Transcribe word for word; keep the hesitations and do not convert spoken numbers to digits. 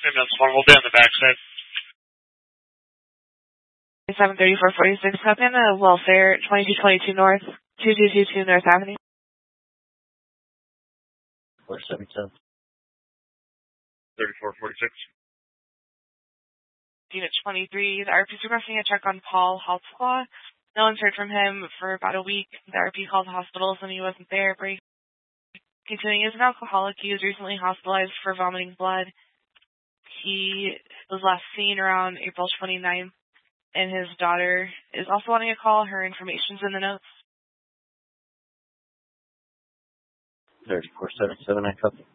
And that's one. We'll be on the backside. seven thirty-four forty-six, copy on the welfare, twenty-two twenty-two North, two two two two North Avenue. four seven seven. thirty-four forty-six. Unit twenty-three, the R P is requesting a check on Paul Haltzclaw. No one's heard from him for about a week. The R P called the hospitals and he wasn't there. Break. Continuing, as an alcoholic, he was recently hospitalized for vomiting blood. He was last seen around April twenty-ninth, and his daughter is also wanting a call. Her information's in the notes. thirty-four seventy-seven, I copy.